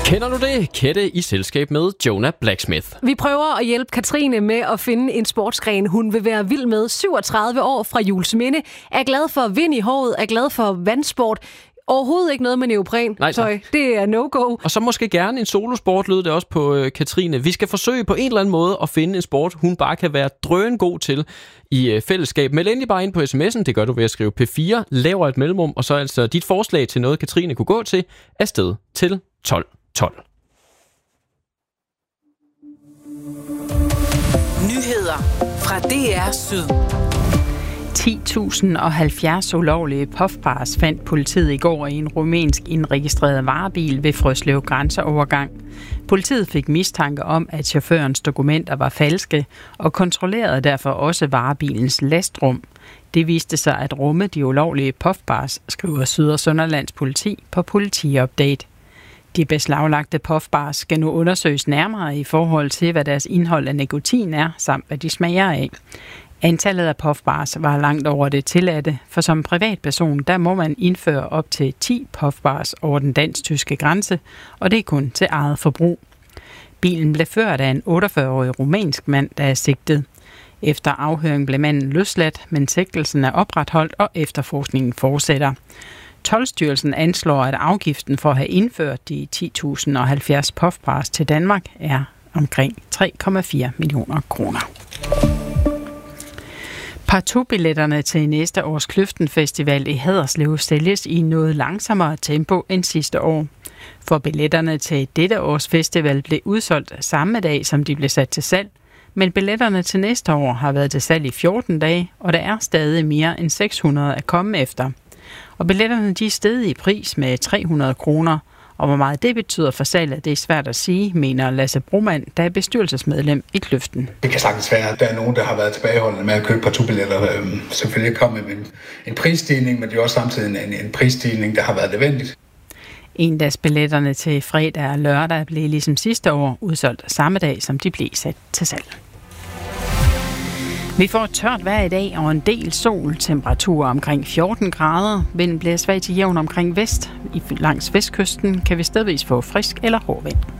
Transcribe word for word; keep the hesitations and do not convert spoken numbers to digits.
Kender du det? Kette i selskab med Jonah Blacksmith. Vi prøver at hjælpe Katrine med at finde en sportsgren, hun vil være vild med. syvogtredive år fra Juelsminde. Er glad for vind i håret, er glad for vandsport. Overhovedet ikke noget med neopren. Nej, tøj. Det er no-go. Og så måske gerne en solosport, lød det også på øh, Katrine. Vi skal forsøge på en eller anden måde at finde en sport, hun bare kan være drøn god til i øh, fællesskab. Meld endelig bare ind på sms'en. Det gør du ved at skrive P fire, laver et mellemrum, og så altså dit forslag til noget, Katrine kunne gå til, afsted til tolv tolv. Nyheder fra D R Syd. ti tusind og halvfjerds ulovlige puffbars fandt politiet i går i en rumænsk indregistreret varebil ved Frøslev grænseovergang. Politiet fik mistanke om, at chaufførens dokumenter var falske og kontrollerede derfor også varebilens lastrum. Det viste sig at rumme de ulovlige puffbars, skriver Syd- og Sønderlands politi på Politiupdate. De beslaglagte puffbars skal nu undersøges nærmere i forhold til, hvad deres indhold af nikotin er, samt hvad de smager af. Antallet af puffbars var langt over det tilladte, for som privatperson, der må man indføre op til ti puffbars over den dansk-tyske grænse, og det er kun til eget forbrug. Bilen blev ført af en otteogfyrre-årig rumænsk mand, der er sigtet. Efter afhøring blev manden løsladt, men sigtelsen er opretholdt, og efterforskningen fortsætter. Toldstyrelsen anslår, at afgiften for at have indført de ti tusind og halvfjerds puffbars til Danmark er omkring tre komma fire millioner kroner. Partout-billetterne til næste års Kløften-festival i Haderslev sælges i noget langsommere tempo end sidste år. For billetterne til dette års festival blev udsolgt samme dag, som de blev sat til salg, men billetterne til næste år har været til salg i fjorten dage, og der er stadig mere end seks hundrede at komme efter. Og billetterne de er steget i pris med tre hundrede kroner, og hvor meget det betyder for salget, det er svært at sige, mener Lasse Broman, der er bestyrelsesmedlem i Kløften. Det kan sagtens være, at der er nogen, der har været tilbageholdende med at købe partout-billetter. Øhm, selvfølgelig kommet med en, en prisstigning, men det er også samtidig en, en prisstigning, der har været nødvendigt. Endagsbilletterne til fredag og lørdag blev ligesom sidste år udsolgt samme dag, som de blev sat til salg. Vi får tørt vejr i dag og en del sol. Temperaturer omkring fjorten grader. Vinden bliver svag til jævn omkring vest. Langs vestkysten kan vi stedvis få frisk eller hård vind.